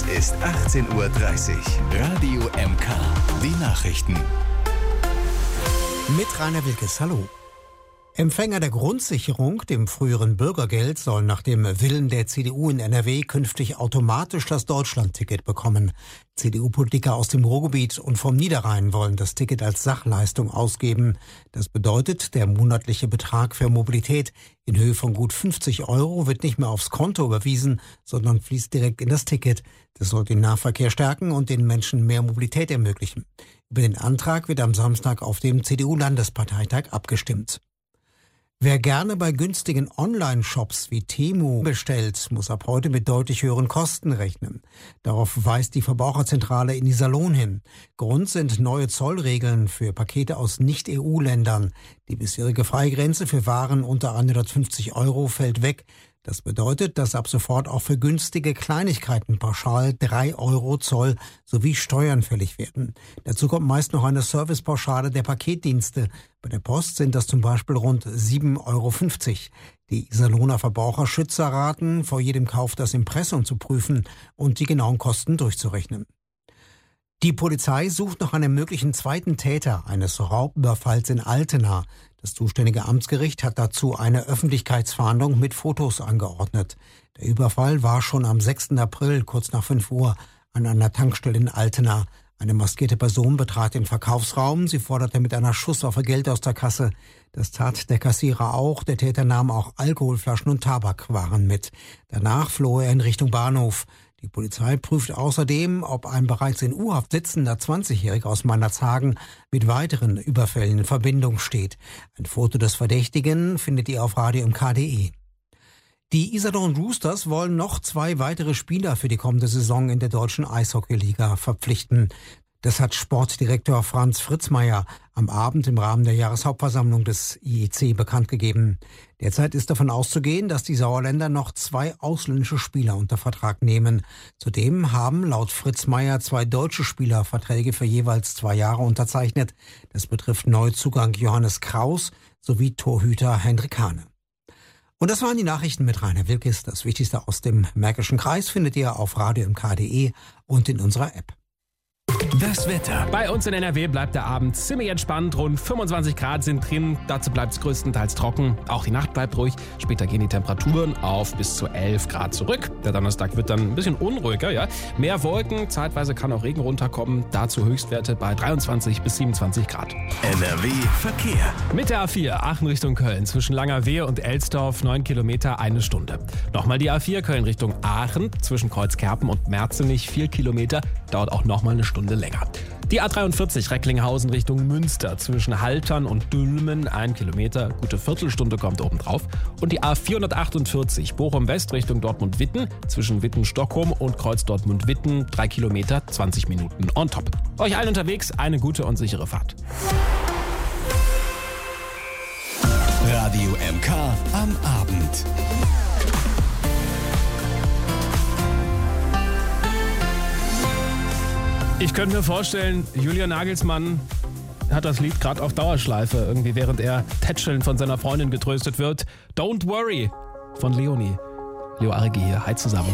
ist 18:30 Uhr. Radio MK. Die Nachrichten. Mit Rainer Wilkes, hallo. Empfänger der Grundsicherung, dem früheren Bürgergeld, sollen nach dem Willen der CDU in NRW künftig automatisch das Deutschlandticket bekommen. CDU-Politiker aus dem Ruhrgebiet und vom Niederrhein wollen das Ticket als Sachleistung ausgeben. Das bedeutet, der monatliche Betrag für Mobilität in Höhe von gut 50 € wird nicht mehr aufs Konto überwiesen, sondern fließt direkt in das Ticket. Das soll den Nahverkehr stärken und den Menschen mehr Mobilität ermöglichen. Über den Antrag wird am Samstag auf dem CDU-Landesparteitag abgestimmt. Wer gerne bei günstigen Online-Shops wie Temu bestellt, muss ab heute mit deutlich höheren Kosten rechnen. Darauf weist die Verbraucherzentrale in Iserlohn hin. Grund sind neue Zollregeln für Pakete aus Nicht-EU-Ländern. Die bisherige Freigrenze für Waren unter 150 € fällt weg. Das bedeutet, dass ab sofort auch für günstige Kleinigkeiten pauschal 3 € Zoll sowie Steuern fällig werden. Dazu kommt meist noch eine Servicepauschale der Paketdienste. Bei der Post sind das zum Beispiel rund 7,50 €. Die Iserlohner Verbraucherschützer raten, vor jedem Kauf das Impressum zu prüfen und die genauen Kosten durchzurechnen. Die Polizei sucht nach einem möglichen zweiten Täter eines Raubüberfalls in Altena. Das zuständige Amtsgericht hat dazu eine Öffentlichkeitsfahndung mit Fotos angeordnet. Der Überfall war schon am 6. April, kurz nach 5 Uhr, an einer Tankstelle in Altena. Eine maskierte Person betrat den Verkaufsraum. Sie forderte mit einer Schusswaffe Geld aus der Kasse. Das tat der Kassierer auch. Der Täter nahm auch Alkoholflaschen und Tabakwaren mit. Danach floh er in Richtung Bahnhof. Die Polizei prüft außerdem, ob ein bereits in U-Haft sitzender 20-Jähriger aus Meinerzhagen mit weiteren Überfällen in Verbindung steht. Ein Foto des Verdächtigen findet ihr auf radiomk.de. Die Iserlohn Roosters wollen noch 2 weitere Spieler für die kommende Saison in der deutschen Eishockeyliga verpflichten. Das hat Sportdirektor Franz Fritzmeier am Abend im Rahmen der Jahreshauptversammlung des IEC bekannt gegeben. Derzeit ist davon auszugehen, dass die Sauerländer noch 2 ausländische Spieler unter Vertrag nehmen. Zudem haben laut Fritzmeier 2 deutsche Spieler Verträge für jeweils 2 Jahre unterzeichnet. Das betrifft Neuzugang Johannes Kraus sowie Torhüter Hendrik Hane. Und das waren die Nachrichten mit Rainer Wilkes. Das Wichtigste aus dem Märkischen Kreis findet ihr auf radiomk.de und in unserer App. Das Wetter. Bei uns in NRW bleibt der Abend ziemlich entspannt. Rund 25 Grad sind drin. Dazu bleibt es größtenteils trocken. Auch die Nacht bleibt ruhig. Später gehen die Temperaturen auf bis zu 11 Grad zurück. Der Donnerstag wird dann ein bisschen unruhiger. Ja? Mehr Wolken, zeitweise kann auch Regen runterkommen. Dazu Höchstwerte bei 23 bis 27 Grad. NRW Verkehr. Mit der A4 Aachen Richtung Köln zwischen Langerwehe und Elsdorf 9 Kilometer, 1 Stunde. Nochmal die A4 Köln Richtung Aachen zwischen Kreuzkerpen und Merzenich 4 Kilometer. Dauert auch nochmal eine Stunde länger. Die A43 Recklinghausen Richtung Münster zwischen Haltern und Dülmen 1 Kilometer, gute Viertelstunde kommt obendrauf. Und die A448 Bochum West Richtung Dortmund-Witten zwischen Witten-Stockholm und Kreuz Dortmund-Witten 3 Kilometer, 20 Minuten on top. Euch allen unterwegs eine gute und sichere Fahrt. Radio MK am Abend. Ich könnte mir vorstellen, Julian Nagelsmann hat das Lied gerade auf Dauerschleife, irgendwie während er tätschelnd von seiner Freundin getröstet wird. Don't Worry von Leonie. Leo Arigi hier, hi zusammen.